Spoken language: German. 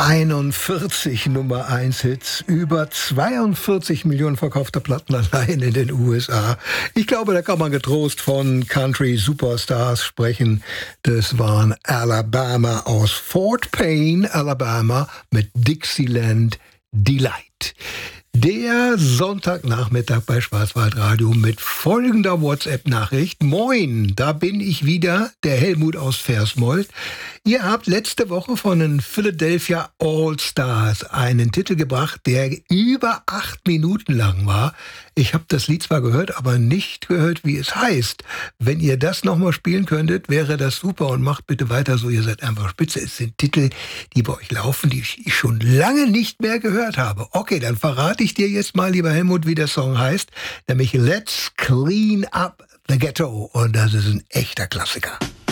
41 Nummer 1 Hits, über 42 Millionen verkaufter Platten allein in den USA. Ich glaube, da kann man getrost von Country Superstars sprechen. Das waren Alabama aus Fort Payne, Alabama mit Dixieland Delight. Der Sonntagnachmittag bei Schwarzwaldradio mit folgender WhatsApp-Nachricht. Moin, da bin ich wieder, der Helmut aus Versmold. Ihr habt letzte Woche von den Philadelphia All-Stars einen Titel gebracht, der über 8 Minuten lang war. Ich habe das Lied zwar gehört, aber nicht gehört, wie es heißt. Wenn ihr das nochmal spielen könntet, wäre das super und macht bitte weiter so. Ihr seid einfach spitze. Es sind Titel, die bei euch laufen, die ich schon lange nicht mehr gehört habe. Okay, dann verrate ich dir jetzt mal, lieber Helmut, wie der Song heißt. Nämlich Let's Clean Up the Ghetto. Und das ist ein echter Klassiker.